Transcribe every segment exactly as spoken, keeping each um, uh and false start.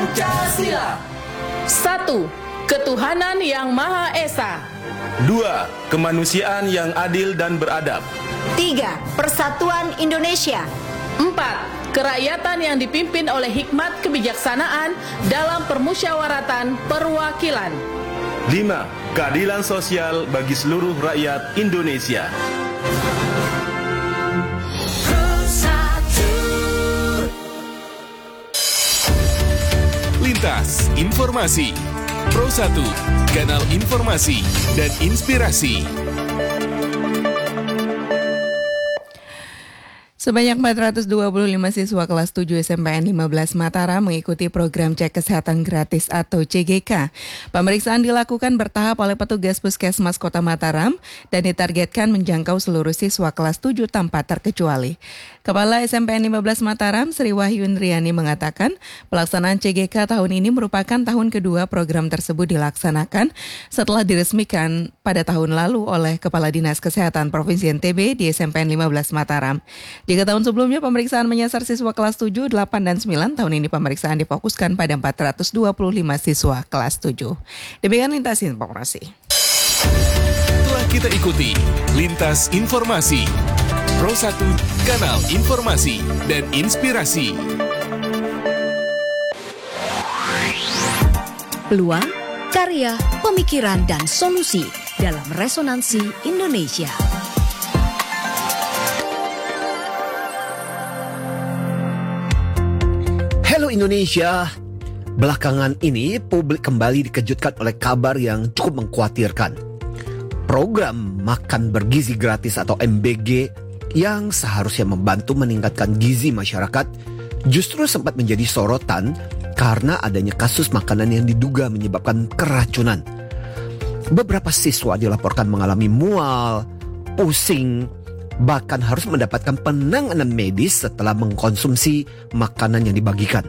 Pancasila. Satu, ketuhanan yang Maha Esa. Dua, kemanusiaan yang adil dan beradab. Tiga, persatuan Indonesia. Empat, kerakyatan yang dipimpin oleh hikmat kebijaksanaan dalam permusyawaratan perwakilan. Lima, keadilan sosial bagi seluruh rakyat Indonesia. Lintas Informasi Pro satu, kanal informasi dan inspirasi. Sebanyak empat ratus dua puluh lima siswa kelas tujuh S M P N lima belas Mataram mengikuti program cek kesehatan gratis atau C G K. Pemeriksaan dilakukan bertahap oleh petugas Puskesmas Kota Mataram dan ditargetkan menjangkau seluruh siswa kelas tujuh tanpa terkecuali. Kepala S M P N lima belas Mataram, Sri Wahyundriani mengatakan, pelaksanaan C G K tahun ini merupakan tahun kedua program tersebut dilaksanakan setelah diresmikan pada tahun lalu oleh Kepala Dinas Kesehatan Provinsi N T B di S M P N lima belas Mataram. Jika tahun sebelumnya pemeriksaan menyasar siswa kelas tujuh, delapan, dan sembilan, tahun ini pemeriksaan difokuskan pada empat ratus dua puluh lima siswa kelas tujuh. Demikian Lintas Informasi. Telah kita ikuti Lintas Informasi Pro satu, kanal informasi dan inspirasi. Peluang, karya, pemikiran, dan solusi dalam Resonansi Indonesia. Halo Indonesia, belakangan ini publik kembali dikejutkan oleh kabar yang cukup mengkhawatirkan. Program makan bergizi gratis atau M B G yang seharusnya membantu meningkatkan gizi masyarakat justru sempat menjadi sorotan karena adanya kasus makanan yang diduga menyebabkan keracunan. Beberapa siswa dilaporkan mengalami mual, pusing, bahkan harus mendapatkan penanganan medis setelah mengkonsumsi makanan yang dibagikan.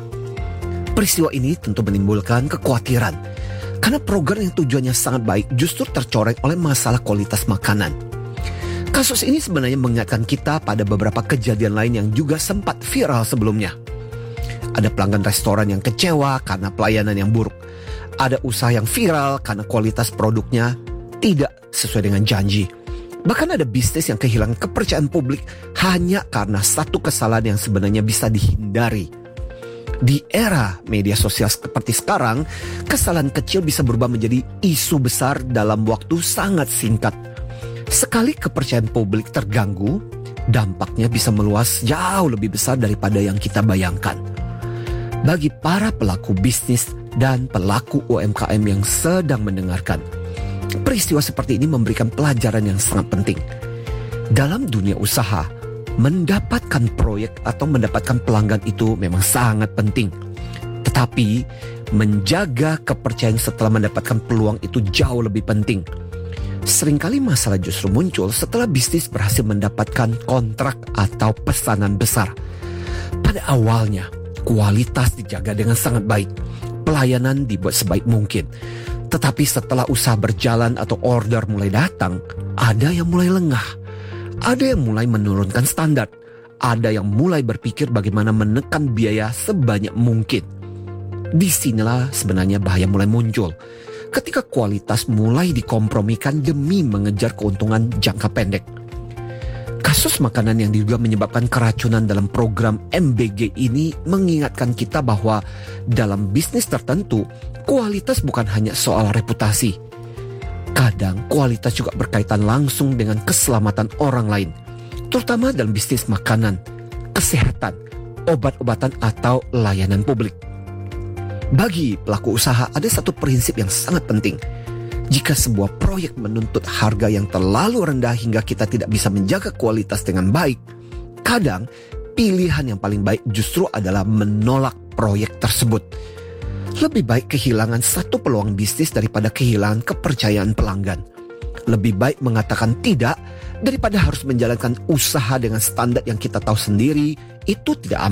Peristiwa ini tentu menimbulkan kekhawatiran karena program yang tujuannya sangat baik justru tercoreng oleh masalah kualitas makanan. Kasus ini sebenarnya mengingatkan kita pada beberapa kejadian lain yang juga sempat viral sebelumnya. Ada pelanggan restoran yang kecewa karena pelayanan yang buruk. Ada usaha yang viral karena kualitas produknya tidak sesuai dengan janji. Bahkan ada bisnis yang kehilangan kepercayaan publik hanya karena satu kesalahan yang sebenarnya bisa dihindari. Di era media sosial seperti sekarang, kesalahan kecil bisa berubah menjadi isu besar dalam waktu sangat singkat. Sekali kepercayaan publik terganggu, dampaknya bisa meluas jauh lebih besar daripada yang kita bayangkan. Bagi para pelaku bisnis dan pelaku U M K M yang sedang mendengarkan, peristiwa seperti ini memberikan pelajaran yang sangat penting. Dalam dunia usaha, mendapatkan proyek atau mendapatkan pelanggan itu memang sangat penting. Tetapi, menjaga kepercayaan setelah mendapatkan peluang itu jauh lebih penting. Seringkali masalah justru muncul setelah bisnis berhasil mendapatkan kontrak atau pesanan besar. Pada awalnya, kualitas dijaga dengan sangat baik. Pelayanan dibuat sebaik mungkin. Tetapi setelah usaha berjalan atau order mulai datang, ada yang mulai lengah. Ada yang mulai menurunkan standar. Ada yang mulai berpikir bagaimana menekan biaya sebanyak mungkin. Disinilah sebenarnya bahaya mulai muncul. Ketika kualitas mulai dikompromikan demi mengejar keuntungan jangka pendek. Kasus makanan yang diduga menyebabkan keracunan dalam program M B G ini mengingatkan kita bahwa dalam bisnis tertentu, kualitas bukan hanya soal reputasi. Kadang kualitas juga berkaitan langsung dengan keselamatan orang lain, terutama dalam bisnis makanan, kesehatan, obat-obatan atau layanan publik. Bagi pelaku usaha ada satu prinsip yang sangat penting. Jika sebuah proyek menuntut harga yang terlalu rendah hingga kita tidak bisa menjaga kualitas dengan baik, kadang pilihan yang paling baik justru adalah menolak proyek tersebut. Lebih baik kehilangan satu peluang bisnis daripada kehilangan kepercayaan pelanggan. Lebih baik mengatakan tidak daripada harus menjalankan usaha dengan standar yang kita tahu sendiri itu tidak aman.